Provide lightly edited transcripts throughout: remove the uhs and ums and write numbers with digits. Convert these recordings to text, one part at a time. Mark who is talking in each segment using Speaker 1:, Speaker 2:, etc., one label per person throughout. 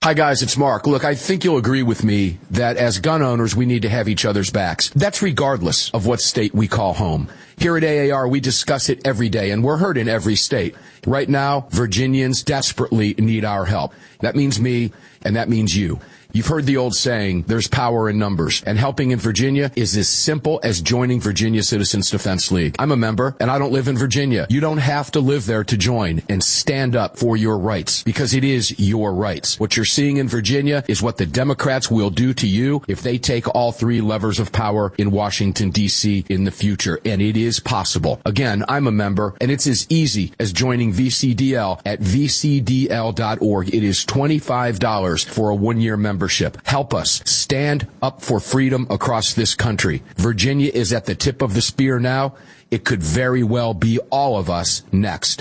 Speaker 1: Hi, guys, it's Mark. Look, I think you'll agree with me that as gun owners, we need to have each other's backs. That's regardless of what state we call home. Here at AAR, we discuss it every day, and we're heard in every state. Right now, Virginians desperately need our help. That means me, and that means you. You've heard the old saying, there's power in numbers, and helping in Virginia is as simple as joining Virginia Citizens Defense League. I'm a member, and I don't live in Virginia. You don't have to live there to join and stand up for your rights, because it is your rights. What you're seeing in Virginia is what the Democrats will do to you if they take all three levers of power in Washington, D.C. in the future, and it is possible. Again, I'm a member, and it's as easy as joining VCDL at vcdl.org. It is $25 for a one-year membership. Help us stand up for freedom across this country. Virginia is at the tip of the spear now. It could very well be all of us next.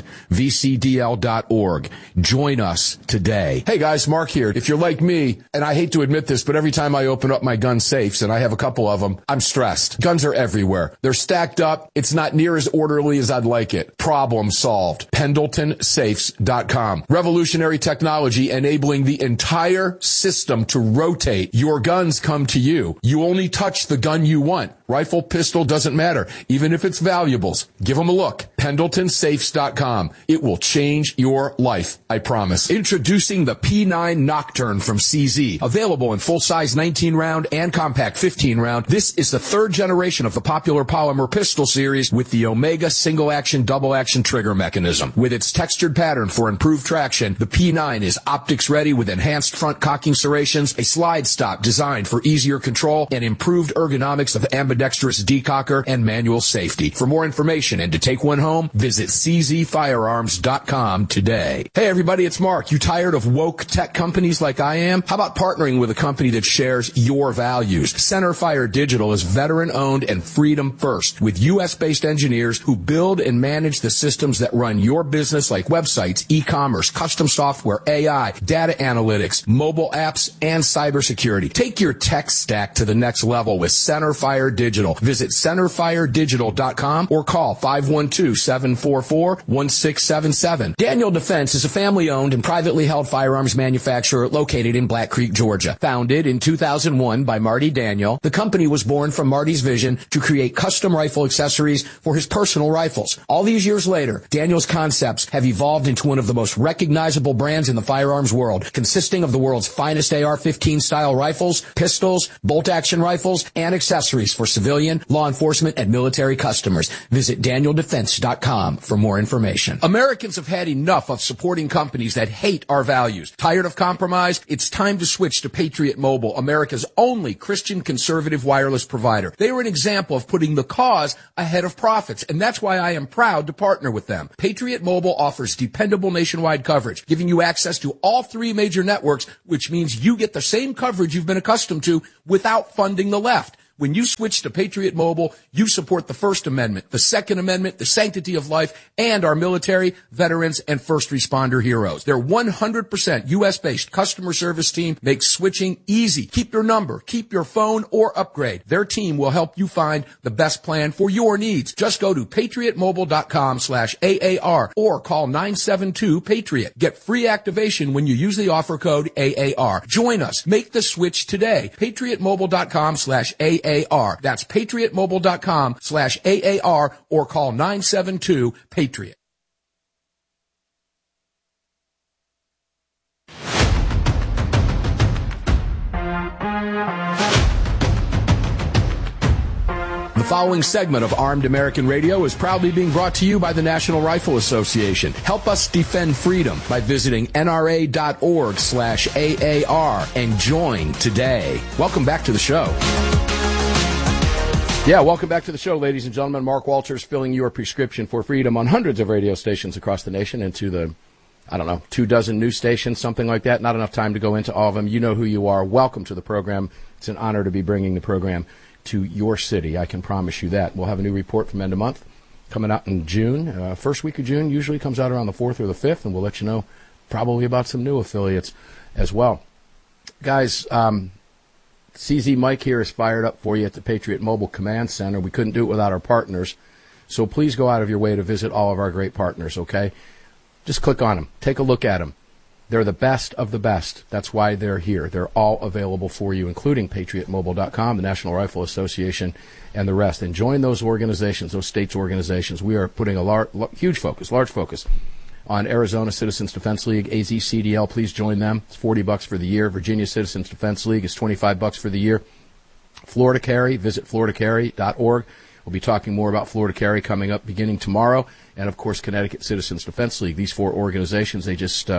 Speaker 1: VCDL.org. Join us today. Hey guys, Mark here. If you're like me, and I hate to admit this, but every time I open up my gun safes, and I have a couple of them, I'm stressed. Guns are everywhere. They're stacked up. It's not near as orderly as I'd like it. Problem solved. PendletonSafes.com. Revolutionary technology enabling the entire system to rotate. Your guns come to you. You only touch the gun you want. Rifle, pistol, doesn't matter. Even if it's valuables, give them a look. PendletonSafes.com. It will change your life, I promise. Introducing the P9 Nocturne from CZ. Available in full-size 19-round and compact 15-round. This is the third generation of the popular polymer pistol series with the Omega single-action, double-action trigger mechanism. With its textured pattern for improved traction, the P9 is optics-ready with enhanced front cocking serrations, a slide stop designed for easier control, and improved ergonomics of ambidextrous decocker and manual safety. For more information and to take one home, visit czfirearms.com today. Hey everybody, it's Mark. You tired of woke tech companies like I am? How about partnering with a company that shares your values? Centerfire Digital is veteran-owned and freedom first, with U.S.-based engineers who build and manage the systems that run your business, like websites, e-commerce, custom software, AI, data analytics, mobile apps, and cybersecurity. Take your tech stack to the next level with Centerfire Digital. Visit centerfiredigital.com or call 512-744-1677. Daniel Defense is a family-owned and privately held firearms manufacturer located in Black Creek, Georgia. Founded in 2001 by Marty Daniel, the company was born from Marty's vision to create custom rifle accessories for his personal rifles. All these years later, Daniel's concepts have evolved into one of the most recognizable brands in the firearms world, consisting of the world's finest AR-15 style rifles, pistols, bolt-action rifles, and accessories for civilian, law enforcement, and military customers. Visit DanielDefense.com for more information. Americans have had enough of supporting companies that hate our values. Tired of compromise? It's time to switch to Patriot Mobile, America's only Christian conservative wireless provider. They are an example of putting the cause ahead of profits, and that's why I am proud to partner with them. Patriot Mobile offers dependable nationwide coverage, giving you access to all three major networks, which means you get the same coverage you've been accustomed to without funding the left. When you switch to Patriot Mobile, you support the First Amendment, the Second Amendment, the sanctity of life, and our military, veterans, and first responder heroes. Their 100% U.S.-based customer service team makes switching easy. Keep your number, keep your phone, or upgrade. Their team will help you find the best plan for your needs. Just go to patriotmobile.com/AAR or call 972-PATRIOT. Get free activation when you use the offer code AAR. Join us. Make the switch today. patriotmobile.com/AAR. That's patriotmobile.com/AAR or call 972-PATRIOT. The following segment of Armed American Radio is proudly being brought to you by the National Rifle Association. Help us defend freedom by visiting nra.org/AAR and join today. Welcome back to the show. Yeah, welcome back to the show, ladies and gentlemen. Mark Walters filling your prescription for freedom on hundreds of radio stations across the nation and to the, 24 news stations, something like that. Not enough time to go into all of them. You know who you are. Welcome to the program. It's an honor to be bringing the program to your city. I can promise you that. We'll have a new report from end of month coming out in June. First week of June usually comes out around the 4th or the 5th, and we'll let you know probably about some new affiliates as well. Guys, CZ Mike here is fired up for you at the Patriot Mobile Command Center. We couldn't do it without our partners, so please go out of your way to visit all of our great partners, okay? Just click on them. Take a look at them. They're the best of the best. That's why they're here. They're all available for you, including PatriotMobile.com, the National Rifle Association, and the rest. And join those organizations, those states' organizations. We are putting a large focus on Arizona Citizens Defense League, AZCDL. Please join them. It's $40 for the year. Virginia Citizens Defense League is $25 for the year. Florida Carry, visit floridacarry.org. We'll be talking more about Florida Carry coming up beginning tomorrow. And, of course, Connecticut Citizens Defense League. These four organizations, they just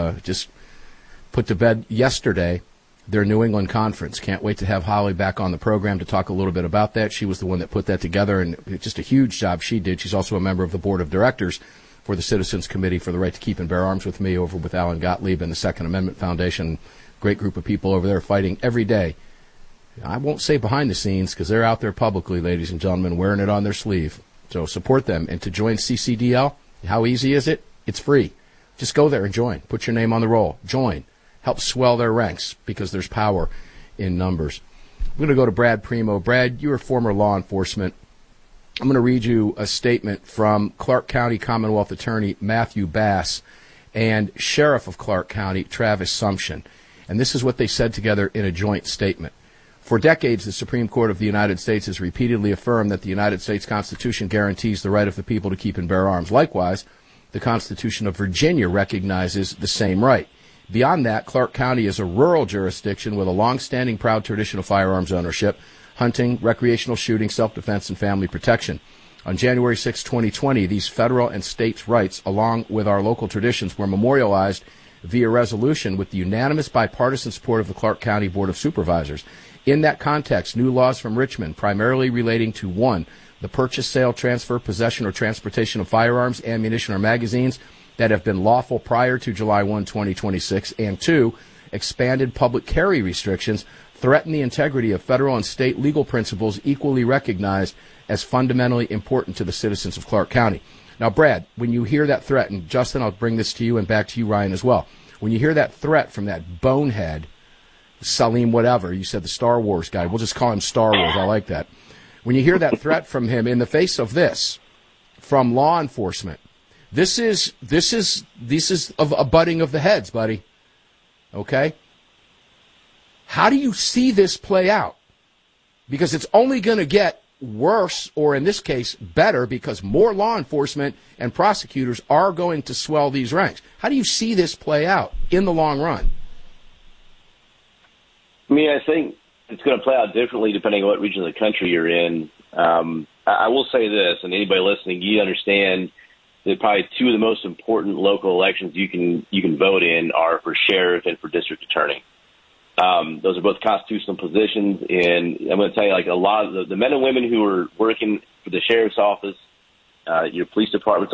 Speaker 1: put to bed yesterday their New England Conference. Can't wait to have Holly back on the program to talk a little bit about that. She was the one that put that together, and just a huge job she did. She's also a member of the board of directors for the Citizens Committee for the Right to Keep and Bear Arms with me over with Alan Gottlieb and the Second Amendment Foundation. Great group of people over there fighting every day. I won't say behind the scenes because they're out there publicly, ladies and gentlemen, wearing it on their sleeve. So support them. And to join CCDL, how easy is it? It's free. Just go there and join. Put your name on the roll. Join. Help swell their ranks because there's power in numbers. I'm going to go to Brad Primo. Brad, you were former law enforcement. I'm going to read you a statement from Clark County Commonwealth Attorney Matthew Bass and Sheriff of Clark County Travis Sumption. And this is what they said together in a joint statement. For decades, the Supreme Court of the United States has repeatedly affirmed that the United States Constitution guarantees the right of the people to keep and bear arms. Likewise, the Constitution of Virginia recognizes the same right. Beyond that, Clark County is a rural jurisdiction with a long-standing proud tradition of firearms ownership, hunting, recreational shooting, self-defense, and family protection. On January 6, 2020, these federal and states' rights, along with our local traditions, were memorialized via resolution with the unanimous bipartisan support of the Clark County Board of Supervisors. In that context, new laws from Richmond, primarily relating to 1, the purchase, sale, transfer, possession, or transportation of firearms, ammunition, or magazines that have been lawful prior to July 1, 2026, and 2, expanded public carry restrictions, threaten the integrity of federal and state legal principles equally recognized as fundamentally important to the citizens of Clark County. Now, Brad, when you hear that threat, and Justin, I'll bring this to you and back to you, Ryan, as well. When you hear that threat from that bonehead, Salim whatever, you said the Star Wars guy, we'll just call him Star Wars, I like that. When you hear that threat from him in the face of this, from law enforcement, this is a butting of the heads, buddy. Okay? How do you see this play out? Because it's only going to get worse, or in this case, better, because more law enforcement and prosecutors are going to swell these ranks. How do you see this play out in the long run?
Speaker 2: I mean, I think it's going to play out differently depending on what region of the country you're in. I will say this, and anybody listening, you understand that probably two of the most important local elections you can vote in are for sheriff and for district attorney. Those are both constitutional positions, and I'm going to tell you, like, a lot of the men and women who are working for the sheriff's office, your police departments,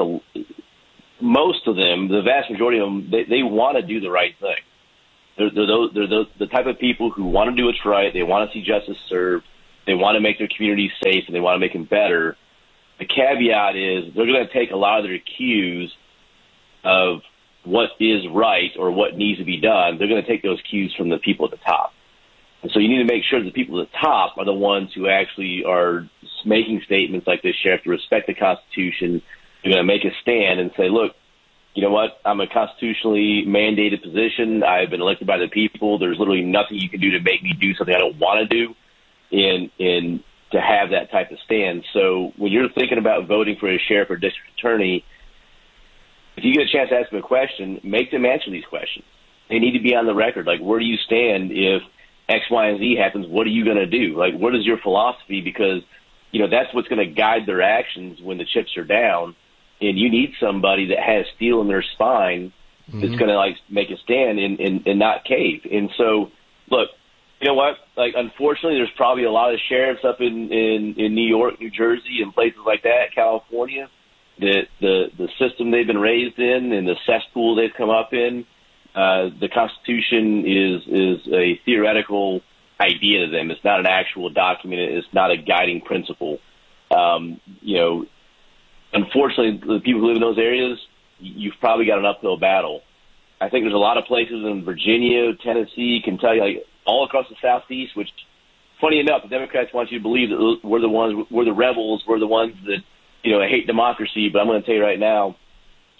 Speaker 2: most of them, the vast majority of them, they want to do the right thing. They're the type of people who want to do what's right. They want to see justice served. They want to make their communities safe, and they want to make them better. The caveat is they're going to take a lot of their cues of what is right or what needs to be done. They're going to take those cues from the people at the top. And so you need to make sure that the people at the top are the ones who actually are making statements like this, sheriff, to respect the Constitution. They're going to make a stand and say, look, you know what? I'm a constitutionally mandated position. I've been elected by the people. There's literally nothing you can do to make me do something I don't want to do in to have that type of stand. So when you're thinking about voting for a sheriff or district attorney, if you get a chance to ask them a question, make them answer these questions. They need to be on the record. Like, where do you stand if X, Y, and Z happens? What are you going to do? Like, what is your philosophy? Because, you know, that's what's going to guide their actions when the chips are down. And you need somebody that has steel in their spine that's going to, like, make a stand and not cave. And so, look, you know what? Like, unfortunately, there's probably a lot of sheriffs up in New York, New Jersey, and places like that, California, that the system they've been raised in and the cesspool they've come up in, the Constitution is a theoretical idea to them. It's not an actual document. It's not a guiding principle. You know, unfortunately, the people who live in those areas, you've probably got an uphill battle. I think there's a lot of places in Virginia, Tennessee, Kentucky, like all across the Southeast, which, funny enough, the Democrats want you to believe that we're the rebels, we're the ones that, you know, hate democracy. But I'm going to tell you right now,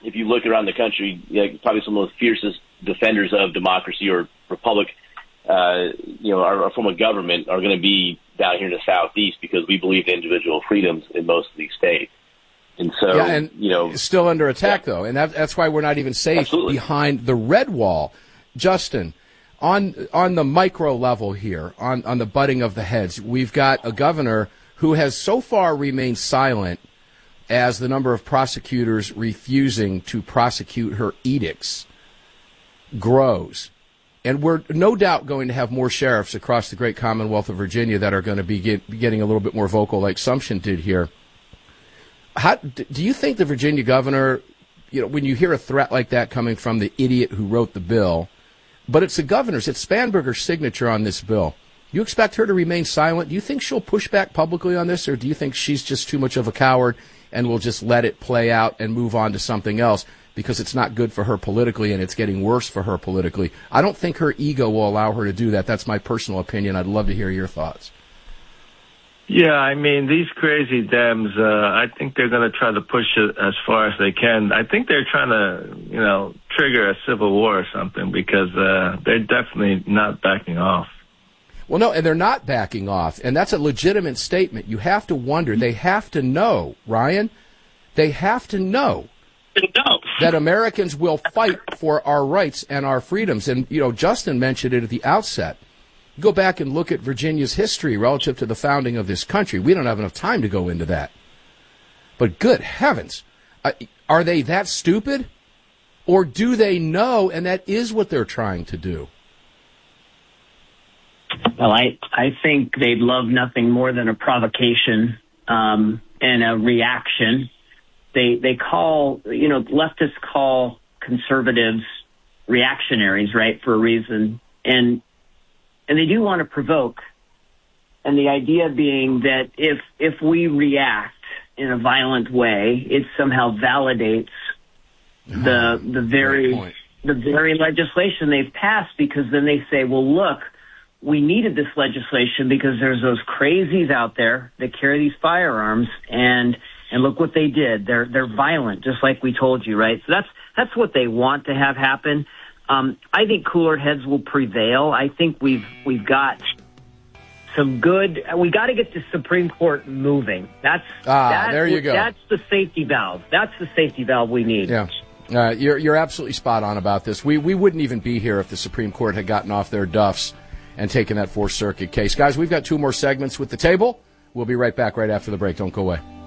Speaker 2: if you look around the country, probably some of the fiercest defenders of democracy or republic, our form of government are going to be down here in the Southeast because we believe in individual freedoms in most of these states. And so,
Speaker 1: still under attack though, and that's why we're not even safe
Speaker 2: Absolutely.
Speaker 1: behind the red wall. Justin, on the micro level here, on the butting of the heads, we've got a governor who has so far remained silent as the number of prosecutors refusing to prosecute her edicts grows. And we're no doubt going to have more sheriffs across the great Commonwealth of Virginia that are going to be getting a little bit more vocal like Sumption did here. Do you think the Virginia governor, when you hear a threat like that coming from the idiot who wrote the bill, but it's the governor's, it's Spanberger's signature on this bill, you expect her to remain silent? Do you think she'll push back publicly on this, or do you think she's just too much of a coward and will just let it play out and move on to something else because it's not good for her politically and it's getting worse for her politically? I don't think her ego will allow her to do that. That's my personal opinion. I'd love to hear your thoughts.
Speaker 3: Yeah, I mean, these crazy Dems, I think they're going to try to push it as far as they can. I think they're trying to, trigger a civil war or something because they're definitely not backing off.
Speaker 1: Well, no, and they're not backing off, and that's a legitimate statement. You have to wonder. They have to know, Ryan, they have to know that Americans will fight for our rights and our freedoms. And, Justin mentioned it at the outset. Go back and look at Virginia's history relative to the founding of this country. We don't have enough time to go into that. But good heavens, are they that stupid? Or do they know, and that is what they're trying to do?
Speaker 4: Well, I think they'd love nothing more than a provocation and a reaction. They call, leftists call conservatives reactionaries, right, for a reason. And they do want to provoke. And the idea being that if we react in a violent way, it somehow validates the very legislation they've passed, because then they say, well, look, we needed this legislation because there's those crazies out there that carry these firearms, and look what they did. They're violent, just like we told you, right? So that's what they want to have happen. I think cooler heads will prevail. I think we've got some good. We got to get the Supreme Court moving. There you go. That's the safety valve. That's the safety valve we need.
Speaker 1: Yeah. You're absolutely spot on about this. We wouldn't even be here if the Supreme Court had gotten off their duffs and taken that Fourth Circuit case. Guys, we've got two more segments with the table. We'll be right back right after the break. Don't go away.